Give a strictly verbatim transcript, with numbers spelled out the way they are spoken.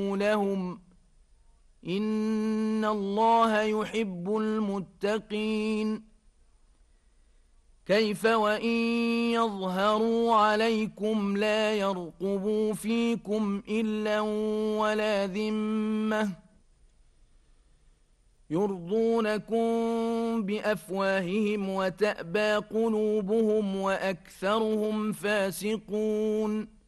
تستجيبوا لهم إن الله يحب المتقين كيف وإن يظهروا عليكم لا يرقبوا فيكم إلا ولا ذمة يرضونكم بأفواههم وتأبى قلوبهم وأكثرهم فاسقون